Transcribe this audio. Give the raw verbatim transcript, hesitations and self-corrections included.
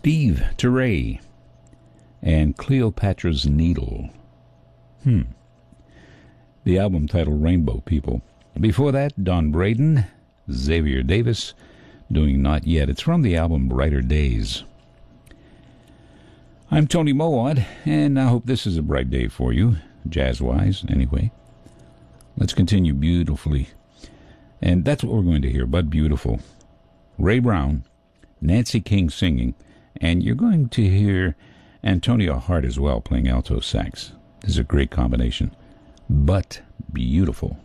Steve Teray and Cleopatra's Needle. Hmm. The album titled Rainbow People. Before that, Don Braden, Xavier Davis, doing Not Yet. It's from the album Brighter Days. I'm Tony Mowat, and I hope this is a bright day for you, jazz-wise, anyway. Let's continue beautifully. And that's what we're going to hear, but beautiful. Ray Brown, Nancy King singing, and you're going to hear Antonia Hart as well playing alto sax. This is a great combination, but beautiful.